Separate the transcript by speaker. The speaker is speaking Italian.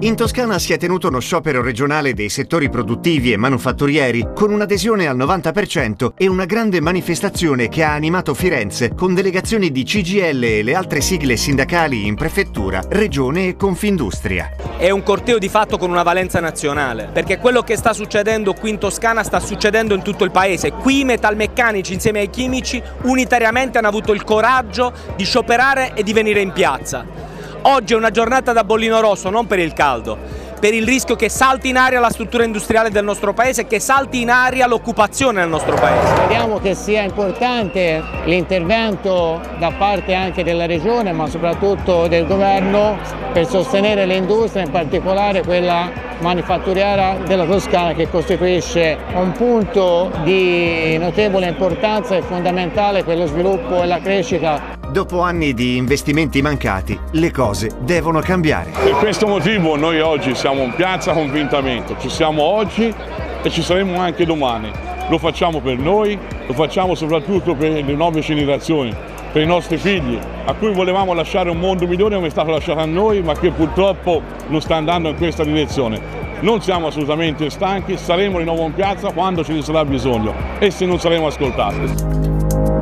Speaker 1: In Toscana si è tenuto uno sciopero regionale dei settori produttivi e manufatturieri con un'adesione al 90% e una grande manifestazione che ha animato Firenze con delegazioni di CGIL e le altre sigle sindacali in prefettura, regione e Confindustria.
Speaker 2: È un corteo di fatto con una valenza nazionale, perché quello che sta succedendo qui in Toscana sta succedendo in tutto il paese. Qui i metalmeccanici insieme ai chimici unitariamente hanno avuto il coraggio di scioperare e di venire in piazza. Oggi è una giornata da bollino rosso, non per il caldo, per il rischio che salti in aria la struttura industriale del nostro paese, che salti in aria l'occupazione nel nostro paese.
Speaker 3: Crediamo che sia importante l'intervento da parte anche della Regione, ma soprattutto del Governo, per sostenere le industrie, in particolare quella manifatturiera della Toscana, che costituisce un punto di notevole importanza e fondamentale per lo sviluppo e la crescita.
Speaker 1: Dopo anni di investimenti mancati, le cose devono cambiare.
Speaker 4: Per questo motivo noi oggi siamo in piazza convintamente, ci siamo oggi e ci saremo anche domani. Lo facciamo per noi, lo facciamo soprattutto per le nuove generazioni, per i nostri figli, a cui volevamo lasciare un mondo migliore come è stato lasciato a noi, ma che purtroppo non sta andando in questa direzione. Non siamo assolutamente stanchi, saremo di nuovo in piazza quando ce ne sarà bisogno e se non saremo ascoltati.